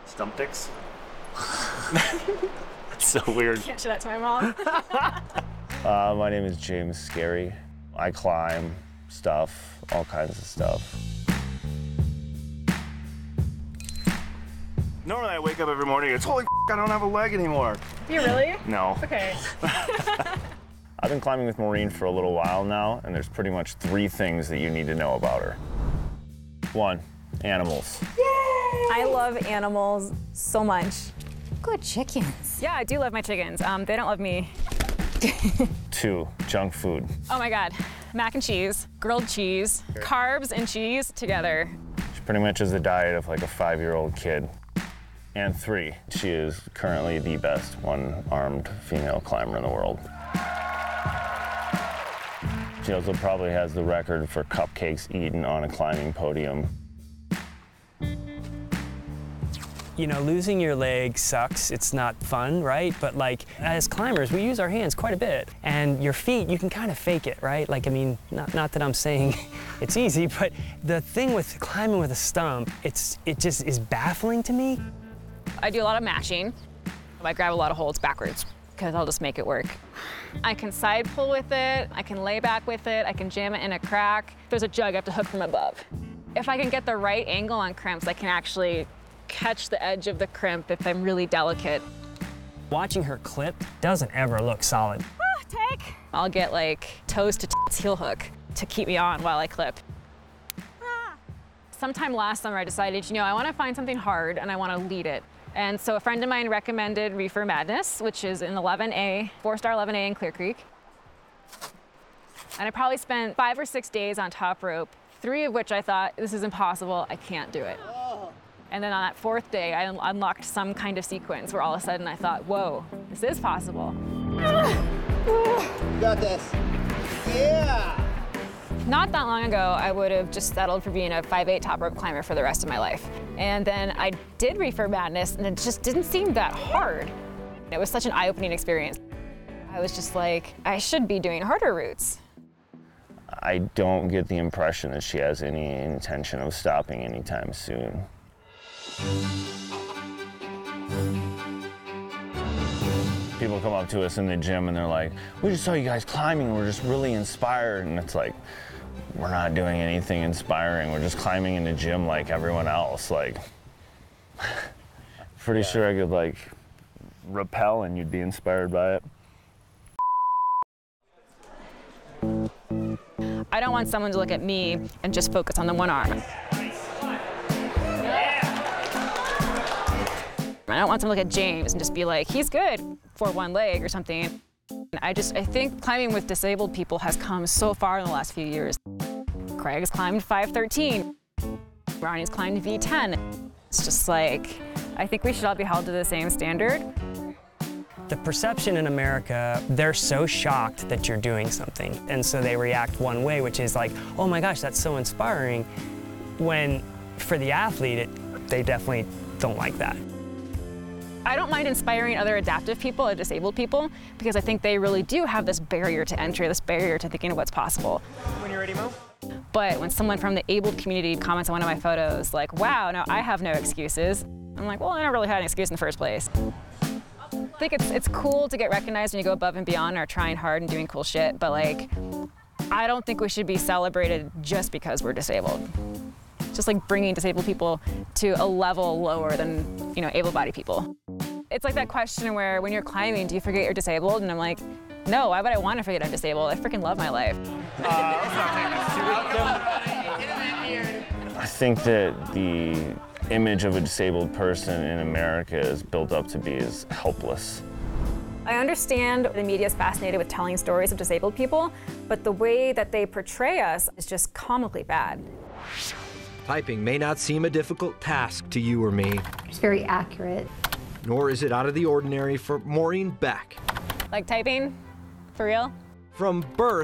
Stump dicks? That's so weird. Can't show that to my mom. My name is James Scary. I climb stuff, all kinds of stuff. Normally I wake up every morning and it's, holy I don't have a leg anymore. You really? No. Okay. I've been climbing with Maureen for a little while now, and there's pretty much 3 things that you need to know about her. 1, animals. I love animals so much. Good chickens. Yeah, I do love my chickens. They don't love me. 2, junk food. Oh my God. Mac and cheese, grilled cheese, carbs and cheese together. She pretty much is the diet of like a 5-year-old kid. And 3, she is currently the best one-armed female climber in the world. She also probably has the record for cupcakes eaten on a climbing podium. You know, losing your leg sucks. It's not fun, right? But like, as climbers, we use our hands quite a bit. And your feet, you can kind of fake it, right? Like, I mean, not that I'm saying it's easy, but the thing with climbing with a stump, it just is baffling to me. I do a lot of matching. I grab a lot of holds backwards because I'll just make it work. I can side pull with it, I can lay back with it, I can jam it in a crack. If there's a jug, I have to hook from above. If I can get the right angle on crimps, I can actually catch the edge of the crimp if I'm really delicate. Watching her clip doesn't ever look solid. Take. I'll get like toes to heel hook to keep me on while I clip. Sometime last summer I decided, you know, I want to find something hard and I want to lead it. And so a friend of mine recommended Reefer Madness, which is an 11A, 4-star 11A in Clear Creek. And I probably spent 5 or 6 days on top rope, 3 of which I thought, this is impossible, I can't do it. And then on that 4th day, I unlocked some kind of sequence where all of a sudden I thought, whoa, this is possible. You got this. Yeah! Not that long ago, I would have just settled for being a 5'8" top rope climber for the rest of my life. And then I did Reefer Madness, and it just didn't seem that hard. It was such an eye-opening experience. I was just like, I should be doing harder routes. I don't get the impression that she has any intention of stopping anytime soon. People come up to us in the gym and they're like, we just saw you guys climbing, we're just really inspired. And it's like, we're not doing anything inspiring. We're just climbing in the gym like everyone else. Like, pretty sure I could like rappel and you'd be inspired by it. I don't want someone to look at me and just focus on the one arm. I don't want someone to look at James and just be like, he's good for one leg or something. I think climbing with disabled people has come so far in the last few years. Craig's climbed 513. Ronnie's climbed V10. It's just like, I think we should all be held to the same standard. The perception in America, they're so shocked that you're doing something. And so they react one way, which is like, oh my gosh, that's so inspiring. When for the athlete, they definitely don't like that. I don't mind inspiring other adaptive people or disabled people because I think they really do have this barrier to entry, this barrier to thinking of what's possible. When you're ready, Mo. But when someone from the abled community comments on one of my photos, like, wow, no, I have no excuses. I'm like, well, I never really had an excuse in the first place. I think it's cool to get recognized when you go above and beyond or trying hard and doing cool shit, but like, I don't think we should be celebrated just because we're disabled. Just like bringing disabled people to a level lower than, you know, able-bodied people. It's like that question where when you're climbing, do you forget you're disabled? And I'm like, no, why would I want to forget I'm disabled? I freaking love my life. I think that the image of a disabled person in America is built up to be as helpless. I understand the media is fascinated with telling stories of disabled people, but the way that they portray us is just comically bad. Typing may not seem a difficult task to you or me. It's very accurate. Nor is it out of the ordinary for Maureen Beck. Like typing? For real? From birth,